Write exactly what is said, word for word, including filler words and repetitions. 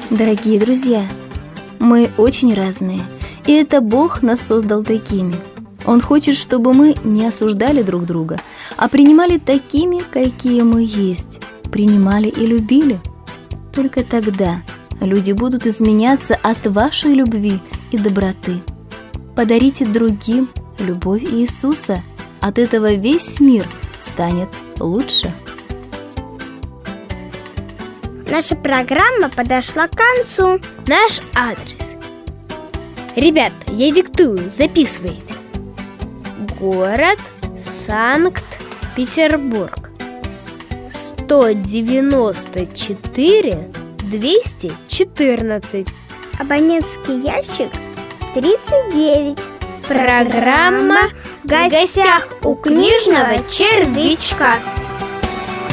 Дорогие друзья, мы очень разные, и это Бог нас создал такими. Он хочет, чтобы мы не осуждали друг друга, а принимали такими, какие мы есть, принимали и любили. Только тогда люди будут изменяться от вашей любви и доброты. Подарите другим любовь Иисуса. От этого весь мир станет лучше. Наша программа подошла к концу. Наш адрес. Ребята, я диктую, записывайте. Город Санкт-Петербург. сто девяносто четыре двести четырнадцать. Абонентский ящик тридцать девять. Программа «В гостях у книжного червячка».